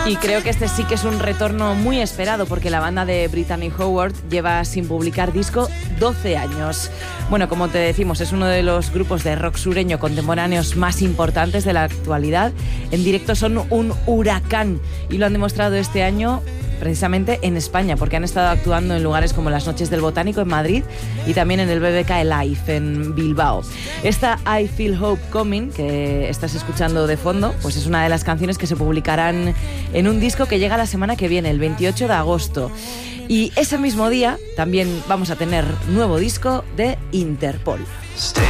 Y creo que este sí que es un retorno muy esperado porque la banda de Brittany Howard lleva sin publicar disco 12 años. Bueno, como te decimos, es uno de los grupos de rock sureño contemporáneos más importantes de la actualidad. En directo son un huracán y lo han demostrado este año precisamente en España, porque han estado actuando en lugares como las Noches del Botánico en Madrid y también en el BBK Live en Bilbao. Esta I Feel Hope Coming, que estás escuchando de fondo, pues es una de las canciones que se publicarán en un disco que llega la semana que viene, el 28 de agosto. Y ese mismo día también vamos a tener nuevo disco de Interpol. Stay